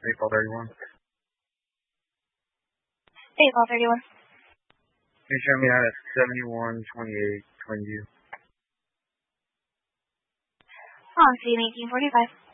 April 31. April 31. Can you show me out at 7128 Twin View? On scene 1845.